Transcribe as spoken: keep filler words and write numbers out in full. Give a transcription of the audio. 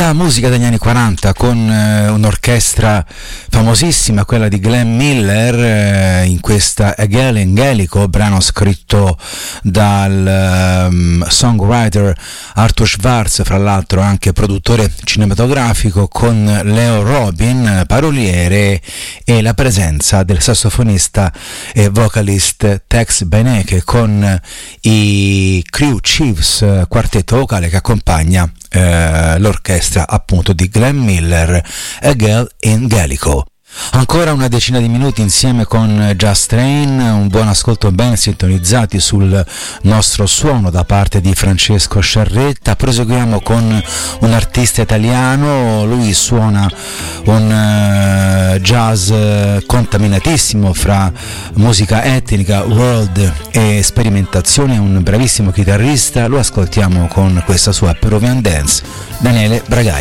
La musica degli anni quaranta con eh, un'orchestra famosissima, quella di Glenn Miller, eh, in questa Hegel Engelico, brano scritto dal um, songwriter Arthur Schwartz, fra l'altro anche produttore cinematografico, con Leo Robin, paroliere, e la presenza del sassofonista e vocalist Tex Beneke con i Crew Chiefs, quartetto vocale che accompagna eh, l'orchestra appunto di Glenn Miller, Hegel Engelico. Ancora una decina di minuti insieme con Just Train, un buon ascolto ben sintonizzati sul nostro suono da parte di Francesco Sciarretta. Proseguiamo con un artista italiano, lui suona un uh, jazz contaminatissimo fra musica etnica, world e sperimentazione, un bravissimo chitarrista, lo ascoltiamo con questa sua Peruvian Dance, Daniele Bragaia.